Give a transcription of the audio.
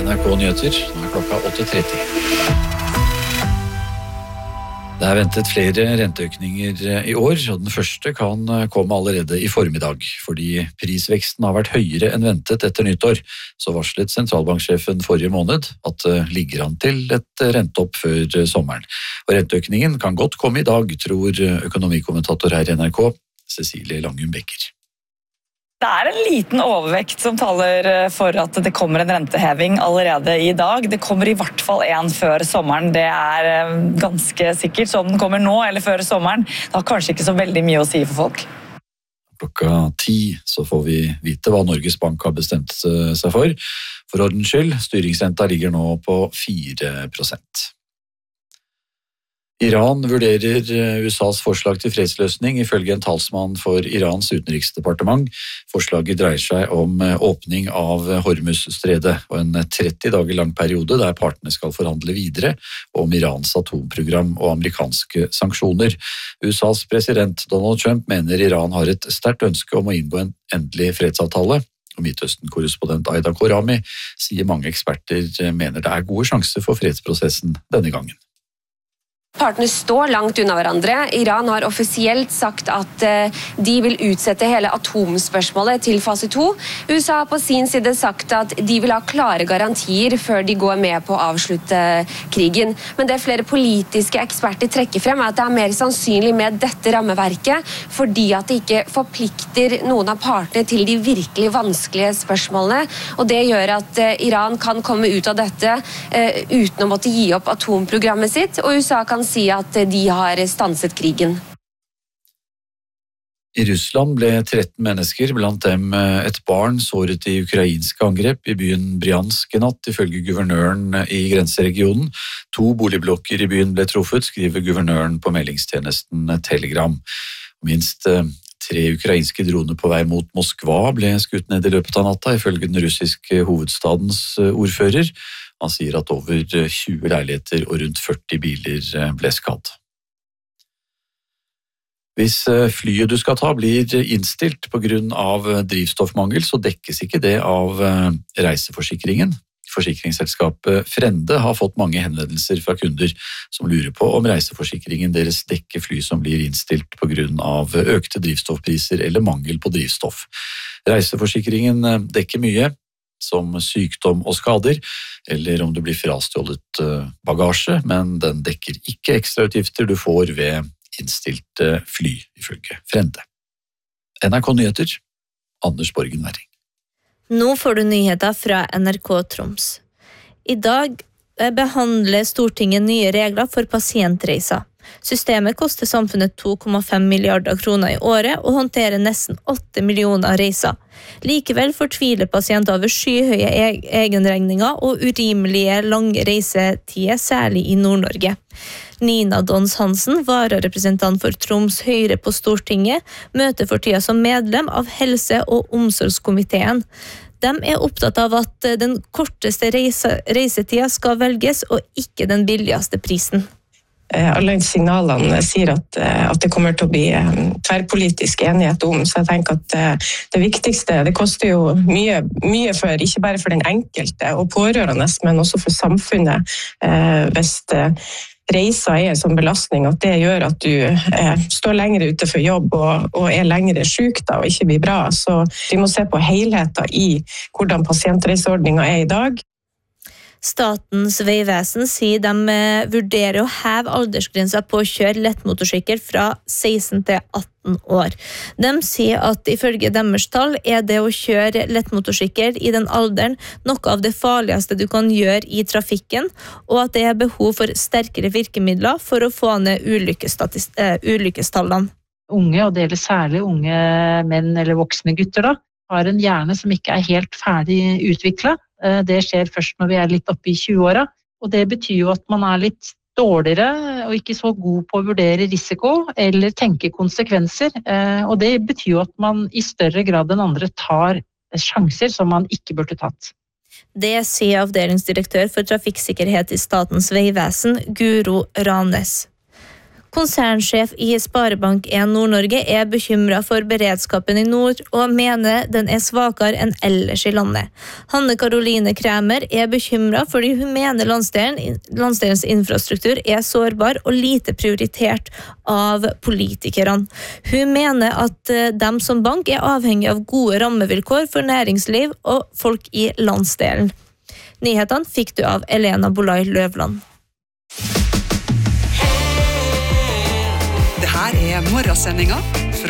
NRK Nyheter, nå klokka 8:30. Det ventet flere renteøkninger i år, og den første kan komme allerede i formiddag. Fordi prisveksten har vært høyere enn ventet etter nyttår, så varslet sentralbanksjefen forrige måned at det ligger an til et renteopp før sommeren. Og renteøkningen kan godt komme i dag, tror økonomikommentator her i NRK, Cecilie Langum Becker. Det en liten overvekt som taler for at det kommer en renteheving allerede i dag. Det kommer i hvert fall en før sommeren. Det ganske sikkert. Så om den kommer nå eller før sommeren, det har kanskje ikke så veldig mye å si for folk. Klokka 10 så får vi vite hva Norges Bank har bestemt seg for. For ordens skyld, styringsrenta ligger nå på 4%. Iran vurderer USAs forslag til fredsløsning ifølge en talsmann for Irans utenriksdepartement. Forslaget dreier seg om åpning av Hormuz-stredet og en 30 dager lang periode der partene skal forhandle videre om Irans atomprogram og amerikanske sanksjoner. USAs president Donald Trump mener Iran har et sterkt ønske om å inngå en endelig fredsavtale. Og Midtøsten-korrespondent Aida Korami sier mange eksperter mener det gode sjanser for fredsprosessen denne gangen. Partene står langt unna hverandre. Iran har offisielt sagt at de vil utsette hele atomspørsmålet til fase 2. USA har på sin side sagt at de vil ha klare garantier før de går med på å avslutte krigen. Men det flere politiske eksperter trekker frem at det mer sannsynlig med dette rammeverket, fordi at det ikke forplikter noen av partene til de virkelig vanskelige spørsmålene. Og det gjør at Iran kan komme ut av dette uten å måtte gi opp atomprogrammet sitt, og USA kan si at de har stanset krigen. I Russland ble 13 mennesker, blant dem et barn, såret i ukrainske angrep i byen Bryansk i natt, ifølge guvernøren i grenseregionen. 2 boligblokker i byen ble truffet, skriver guvernøren på meldingstjenesten Telegram. Minst 3 ukrainske droner på vei mot Moskva ble skutt ned i løpet av natta, ifølge den russiske hovedstadens ordfører. Han sier at over 20 leiligheter og rundt 40 biler ble skadd. Hvis flyet du skal ta blir innstilt på grunn av drivstoffmangel, så dekkes ikke det av reiseforsikringen. Forsikringsselskapet Frende har fått mange henvendelser fra kunder som lurer på om reiseforsikringen deres dekker fly som blir innstilt på grunn av økte drivstoffpriser eller mangel på drivstoff. Reiseforsikringen dekker mye, som sykdom og skader, eller om du blir frastjålet bagasje, men den dekker ikke ekstrautgifter du får ved innstilte fly, ifølge Frende. NRK Nyheter, Anders Borgen Werring. Nå får du nyheter fra NRK Troms. I dag behandler Stortinget nye regler for pasientreiser. Systemet koster samfunnet 2,5 milliarder kroner i året og håndterer nesten 8 millioner reiser. Likevel fortviler pasienter over skyhøye egenregninger og urimelige lange reisetider, særlig i Nord-Norge. Nina Dons Hansen, vararepresentant for Troms Høyre på Stortinget, møter for tida som medlem av helse- og omsorgskomiteen. De opptatt av at den korteste reisetida skal velges, og ikke den billigste prisen. Alle signalene sier at det kommer til å bli tverrpolitisk enighet om, så jeg tenker at det viktigste, det koster jo mye for, ikke bare for den enkelte og pårørende, men også for samfunnet, hvis reiser som belastning, at det gjør at du står lenger ute for jobb og lengre syk da, og ikke blir bra. Så vi må se på helheten i hvordan pasientreiseordningen i dag. Statens vegvesen sier de vurderer å heve aldersgrensa på å kjøre lettmotorsykkel fra 16 til 18 år. De sier at ifølge deres tall det å kjøre lettmotorsykkel i den alderen noe av det farligste du kan gjøre i trafikken, og at det behov for sterkere virkemidler for å få ned ulykkestallene. Unge, og det gjelder særlig unge menn eller voksne gutter da, har en hjerne som ikke helt ferdig utviklet. Det skjer først når vi litt oppe i 20-åra, og det betyr jo at man litt dårligere og ikke så god på å vurdere risiko eller tenke konsekvenser, og det betyr jo at man i større grad enn andre tar sjanser som man ikke burde tatt. Det sier avdelingsdirektør for trafikksikkerhet i Statens vegvesen, Guro Ranes. Konsernsjef i Sparebank1 Nord-Norge er bekymret for beredskapen i nord og mener den er svakere enn ellers i landet. Hanne Karoline Kræmer er bekymret fordi hun mener landsdelens infrastruktur er sårbar og lite prioritert av politikerne. Hun mener at de som bank er avhengig av gode rammevilkår for næringsliv og folk i landsdelen. Nyhetene fikk du av Elena Bolai Løvland. Det her er morgensendinga